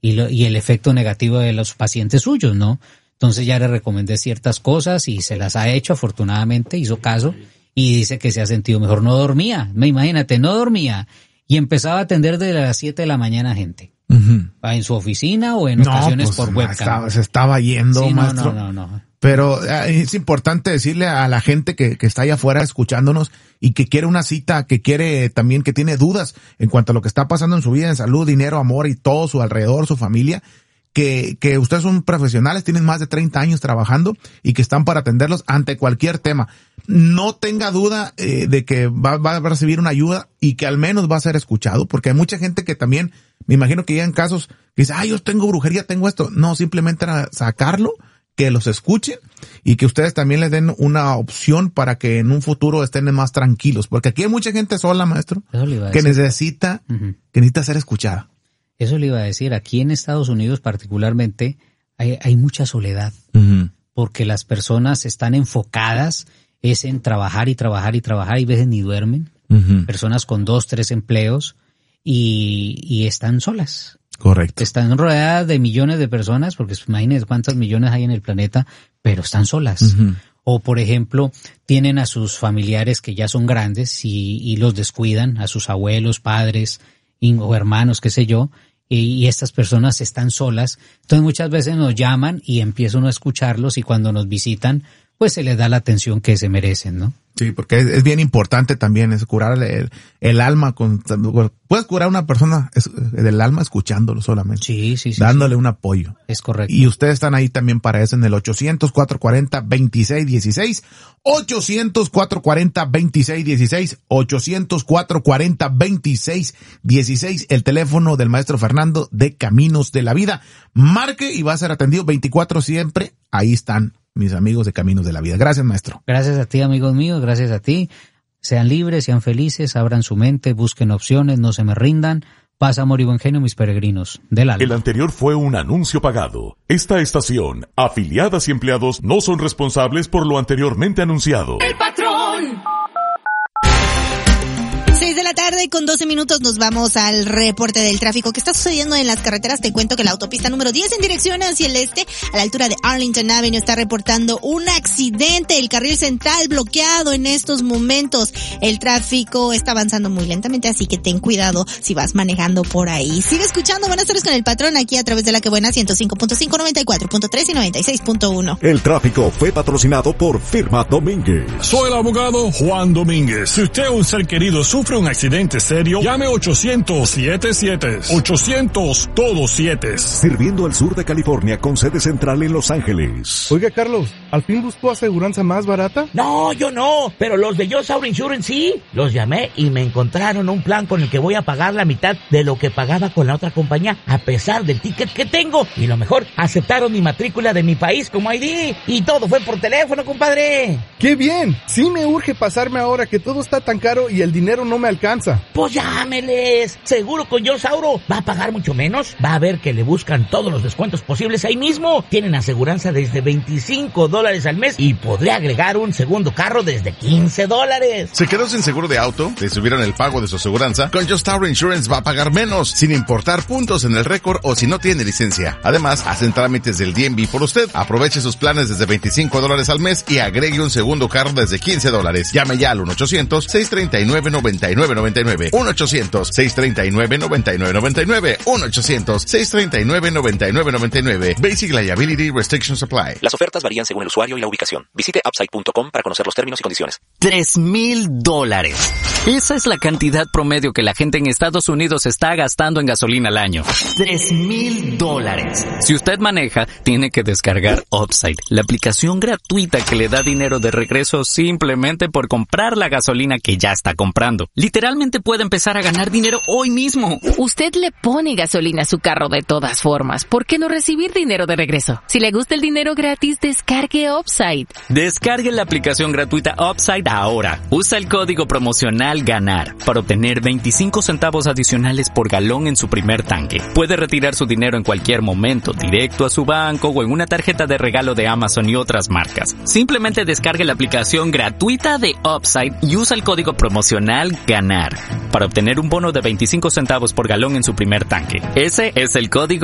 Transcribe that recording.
y el efecto negativo de los pacientes suyos, ¿no? Entonces ya le recomendé ciertas cosas y se las ha hecho, afortunadamente, hizo caso y dice que se ha sentido mejor. No dormía, imagínate, no dormía y empezaba a atender desde las 7 de la mañana gente. En su oficina o en ocasiones por webcam. Se estaba yendo, sí, maestro. No. Pero es importante decirle a la gente que está allá afuera escuchándonos y que quiere una cita, que quiere también, que tiene dudas en cuanto a lo que está pasando en su vida, en salud, dinero, amor y todo su alrededor, su familia, que ustedes son profesionales, tienen más de 30 años trabajando y que están para atenderlos ante cualquier tema. No tenga duda de que va a recibir una ayuda y que al menos va a ser escuchado, porque hay mucha gente que también, me imagino que llegan casos que dice, yo tengo brujería, tengo esto. No, simplemente era sacarlo, que los escuchen y que ustedes también les den una opción para que en un futuro estén más tranquilos, porque aquí hay mucha gente sola, maestro, que necesita ser escuchada. Eso le iba a decir, aquí en Estados Unidos particularmente hay mucha soledad, porque las personas están enfocadas es en trabajar y trabajar y trabajar y veces ni duermen, personas con 2, 3 empleos y están solas. Correcto. Están rodeadas de millones de personas, porque imagínense cuántas millones hay en el planeta, pero están solas. O, por ejemplo, tienen a sus familiares que ya son grandes y los descuidan, a sus abuelos, padres o hermanos, qué sé yo, y estas personas están solas. Entonces muchas veces nos llaman y empieza uno a escucharlos y cuando nos visitan, pues se les da la atención que se merecen, ¿no? Sí, porque es bien importante también es curar el alma. Puedes curar a una persona del alma escuchándolo solamente. Sí. Dándole un apoyo. Es correcto. Y ustedes están ahí también para eso en el 800-440-2616. 800-440-2616. 800-440-2616. El teléfono del maestro Fernando de Caminos de la Vida. Marque y va a ser atendido 24 siempre. Ahí están mis amigos de Caminos de la Vida. Gracias, maestro. Gracias a ti, amigos míos, gracias a ti. Sean libres, sean felices, abran su mente, busquen opciones, no se me rindan. Paz, amor y buen genio, mis peregrinos del alma. El anterior fue un anuncio pagado. Esta estación, afiliadas y empleados no son responsables por lo anteriormente anunciado. ¡El patrón! 6:12 nos vamos al reporte del tráfico que está sucediendo en las carreteras. Te cuento que la autopista número 10 en dirección hacia el este, a la altura de Arlington Avenue, está reportando un accidente. El carril central bloqueado en estos momentos. El tráfico está avanzando muy lentamente, así que ten cuidado si vas manejando por ahí. Sigue escuchando Buenas tardes con el patrón aquí a través de La Que Buena 105.5, 94.3 y 96.1. El tráfico fue patrocinado por Firma Domínguez. Soy el abogado Juan Domínguez. Si usted o un ser querido sufre un accidente serio, llame 800-77. 800 todos 7. Sirviendo al sur de California con sede central en Los Ángeles. Oiga, Carlos, ¿al fin buscó aseguranza más barata? No, yo no, pero los de Just Auto Insurance sí. Los llamé y me encontraron un plan con el que voy a pagar la mitad de lo que pagaba con la otra compañía, a pesar del ticket que tengo. Y lo mejor, aceptaron mi matrícula de mi país como ID. Y todo fue por teléfono, compadre. ¡Qué bien! Sí me urge pasarme ahora que todo está tan caro y el dinero no me alcanza. Pues llámeles. Seguro con Just Auto va a pagar mucho menos. Va a ver que le buscan todos los descuentos posibles ahí mismo. Tienen aseguranza desde $25 al mes y podría agregar un segundo carro desde $15. ¿Se quedó sin seguro de auto? ¿Le subieron el pago de su aseguranza? Con Just Auto Insurance va a pagar menos, sin importar puntos en el récord o si no tiene licencia. Además, hacen trámites del DMV por usted. Aproveche sus planes desde $25 al mes y agregue un segundo carro desde $15. Llame ya al 1-800-639-9999. 1-800-639-9999. 1-800-639-9999. Basic Liability Restrictions Apply. Las ofertas varían según el usuario y la ubicación. Visite upside.com para conocer los términos y condiciones. $3,000. Esa es la cantidad promedio que la gente en Estados Unidos está gastando en gasolina al año. $3,000. Si usted maneja, tiene que descargar Upside, la aplicación gratuita que le da dinero de regreso simplemente por comprar la gasolina que ya está comprando. Literalmente puede empezar a ganar dinero hoy mismo. Usted le pone gasolina a su carro de todas formas. ¿Por qué no recibir dinero de regreso? Si le gusta el dinero gratis, descargue Upside. Descargue la aplicación gratuita Upside ahora. Usa el código promocional GANAR para obtener 25 centavos adicionales por galón en su primer tanque. Puede retirar su dinero en cualquier momento, directo a su banco o en una tarjeta de regalo de Amazon y otras marcas. Simplemente descargue la aplicación gratuita de Upside y usa el código promocional GANAR para obtener un bono de 25 centavos por galón en su primer tanque. Ese es el código